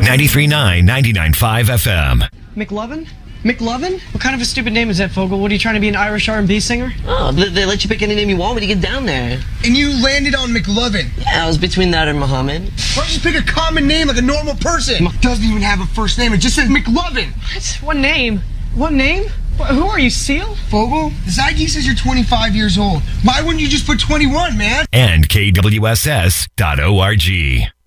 93.9, 99.5 FM. McLovin? McLovin? What kind of a stupid name is that, Fogel? What, are you trying to be an Irish R&B singer? Oh, they let you pick any name you want when you get down there. And you landed on McLovin. Yeah, I was between that and Muhammad. Why don't you pick a common name like a normal person? Doesn't even have a first name. It just says McLovin. What? What name? What name? Who are you, Seal? Fogel, this ID says you're 25 years old. Why wouldn't you just put 21, man? And KWSS.org.